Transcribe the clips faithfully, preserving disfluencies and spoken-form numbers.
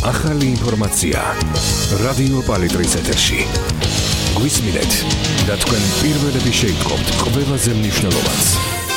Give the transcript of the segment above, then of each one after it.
ახალი ინფორმაცია რადიო პალიტრის ეთერში. გვისმინეთ და თქვენ პირველები შეიტყობთ ყველაზე მნიშვნელოვანს.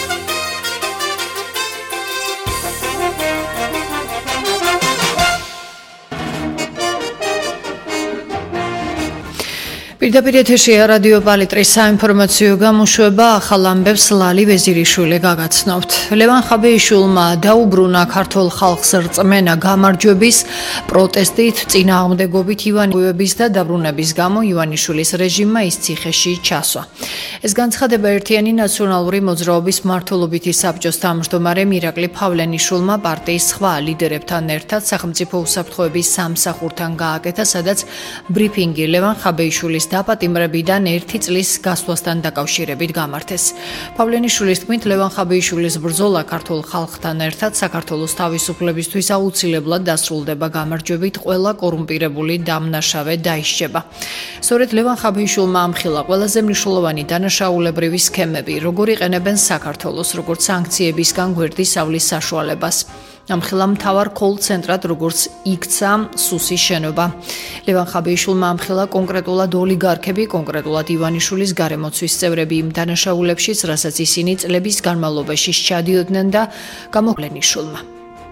პირდაპირ ეთერშია რადიო პალიტრის საინფორმაციო გამოშვება. ახალ ამბებს ლალი ვეზირიშვილი გაგაცნობთ. ლევან ხაბეიშვილმა დაუბრუნა ქართულ ხალხს რწმენა გამარჯვების პროტესტით წინააღმდეგობით ივანიშვილის და დაბრუნების გამო ივანიშვილის რეჟიმმა ის ციხეში ჩასვა. ეს განცხადება ერთიანი ნაციონალური მოძრაობის მმართველობითი საბჭოს თავმჯდომარემ ირაკლი ფავლენიშვილმა პარტიის სხვა ლიდერებთან ერთად სახელმწიფო უსაფრთხოების სამსახურთან გააკეთა, სადაც ბრიფინგი ლევან ხაბეიშვილის დაპატიმრებიდან ერთი წლის გასვლასთან დაკავშირებით გამართეს. ფავლენიშვილის თქმით, ლევან ხაბეიშვილის ბრძოლა ქართულ ხალხთან ერთად საქართველოს თავისუფლებისთვის აუცილებლად დასრულდება გამარჯვებით, ყველა კორუმპირებული დამნაშავე დაიშჩება. სწორედ ლევან ხაბეიშვილმა ამხილა ყველაზე მნიშვნელოვანი დანაშაულებრივი სქემები, როგორ იყენებენ საქართველოს, როგორც სანქციებისგან გვერდის ავლის საშუალებას. ამხილა მთავარ კოლ-ცენტრად, როგორც იქცა სუსის შენობა. ლევან ხაბეიშვილმა ამხილა კონკრეტულად ოლიგარქები, კონკრეტულად ივანიშვილის გარემოცვის წევრები იმ დანაშაულებშიც, რასაც ისინი წლების განმავლობაში სჩადიოდნენ და გამოვლენიშვილმა.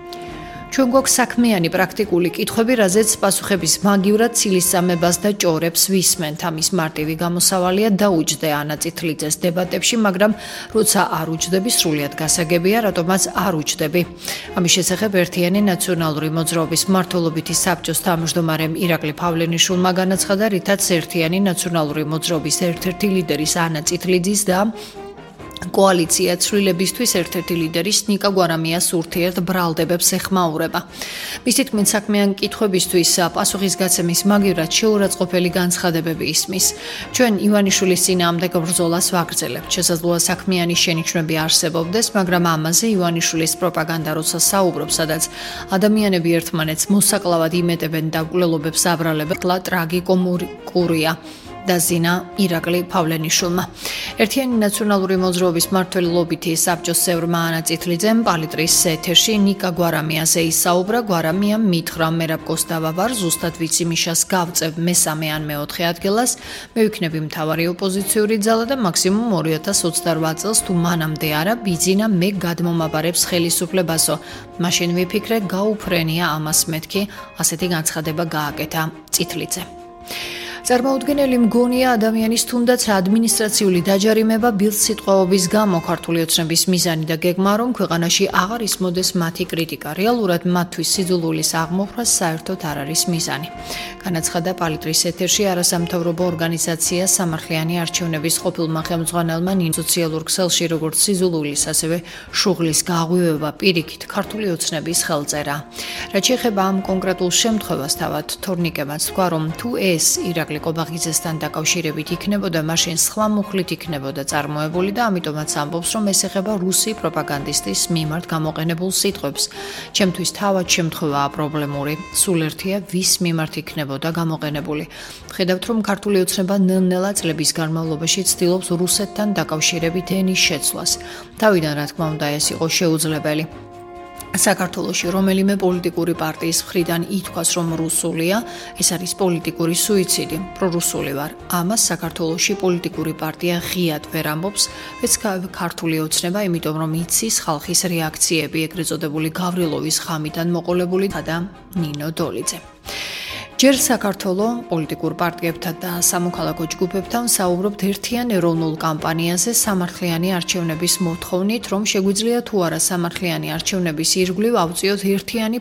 ჩვენ გვაქვს საქმიანი პრაქტიკული კითხვები, რაზეც პასუხების მაგივრად ცილისწამებას და ჭორებს ვისმენთ. ამის მარტივი გამოსავალია დაუჯდე ანა წითლიძეს დებატებში, მაგრამ როცა არ უჯდები, სრულიად გასაგებია, რატომაც არ უჯდები. ამის შესახებ ერთიანი ნაციონალური მოძრაობის მმართველობითი საბჭოს თავმჯდომარემ ირაკლი ფავლენიშვილმა განაცხადა, რითაც ერთიანი ნაციონალური მოძრაობის ერთ-ერთი ლიდერის ანა წითლიძის და კოალიცია ცვლილებისთვის ერთ-ერთი ლიდერის ნიკა გვარამიას ურთიერთ ბრალდებებს ეხმაურება. მისი თქმით, საქმიან კითხვებისთვის პასუხისგაცემის მაგივრად შეურაცხყოფელი განცხადებები ისმის. ჩვენ ივანიშვილის წინააღმდეგ ბრძოლას ვაგრძელებთ. შესაძლოა საქმიანი შენიშვნები არსებობდეს, მაგრამ ამაზე ივანიშვილის პროპაგანდა როცა საუბრობს, სადაც ადამიანები ერთმანეთს მოსაკლავად იმეტებენ და მკვლელობებს აბრალებენ, თლა ტრაგიკომურია. დაზინა ირაკლი ფავლენიშვილმა. ერთიანი ნაციონალური მოძრაობის მმართველობითი საბჭოს წევრმა ანა წითლიძემ პალიტრის ეთერში ნიკა გვარამიაზე ისაუბრა. გვარამიამ მითხრა, მერაბ კოსტავა ვარ, ზუსტად ვიცი მიშას გავწევ მესამე ან მეოთხე ადგილას, მე ვიქნები მთავარი ოპოზიციური ძალა და მაქსიმუმ ორი ათას ოცდარვა წელს თუ მანამდე არა ბიძინა მე გადმომაბარებს ხელისუფლებასო. მაშინ ვიფიქრე, გაუფრენია ამას მეთქი, ასეთი განცხადება გააკეთა წითლიძე. წარმოუდგენელი მგონია ადამიანის თუნდაც ადმინისტრაციული დაჯარიმება ბილდსიტყვაობის გამო. ქართული ოცნების მიზანი და გეგმა, რომ ქვეყანაში აღარ ისმოდეს მათი კრიტიკა. რეალურად მათთვის სიძულვილის აღმოფხვრა საერთოდ არ არის მიზანი. განაცხადა პალიტრის ეთერში არასამთავრობო ორგანიზაცია სამართლიანი არჩევნების ყოფილმა ხელმძღვანელმა ნინო სოციალურ ქსელში, როგორც სიძულვილის, ასევე შუღლის გაღვივება პირიქით ქართული ოცნების ხელწერა. რაც შეეხება ამ კონკრეტულ შემთხვევას, თავად თორნიკემაც თქვა, რომ თუ ეს ირაკლი კობაღიძესთან დაკავშირებით იქნებოდა, მაშინ სხვა მუხლით იქნებოდა წარმოებული და ამიტომაც ამბობს, რომ ეს ეხება რუსი პროპაგანდისტის მიმართ გამოყენებულ სიტყვებს. ჩემთვის თავად შემთხვევაა პრობლემური, სულ ერთია ვის მიმართ იქნებოდა გამოყენებული. ხედავთ, რომ ქართული ოცნება ნელ-ნელა წლების განმავლობაში ცდილობს რუსეთთან დაკავშირებით ენის შეცვლას. თავიდან, რა თქმა უნდა, ეს იყო შეუძლებელი. საქართველოში რომელიმე პოლიტიკური პარტიის მხრიდან ითქვას, რომ რუსულია, ეს არის პოლიტიკური სუიციდი, პრორუსული ვარ. ამას საქართველოში პოლიტიკური პარტია ღიად ვერ ამბობს, ვეც ქართული ოცნება, იმიტომ რომ იცის ხალხის რეაქციები, ეგრეთ წოდებული გავრილოვის ღამიდან მოყოლებული და ნინო დოლიძე. ჯერ საქართველოს პოლიტიკურ პარტიებთან და სამოქალაქო ჯგუფებთან საუბრობთ ერთიან ეროვნულ კამპანიაზე სამართლიანი არჩევნების მოთხოვნით, რომ შეგვიძლია თუ არა სამართლიანი არჩევნების ირგვლივ ავწიოთ ერთიანი